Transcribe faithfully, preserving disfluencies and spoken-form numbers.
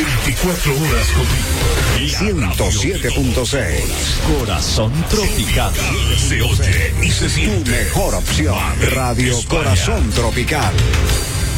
veinticuatro horas contigo. ciento siete punto seis. Corazón Tropical. Se oye y se siente. Tu mejor opción. Radio Corazón Tropical.